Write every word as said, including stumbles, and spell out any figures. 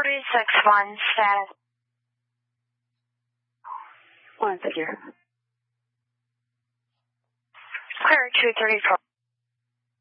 three six one, status. One secure. Clear two thirty-four.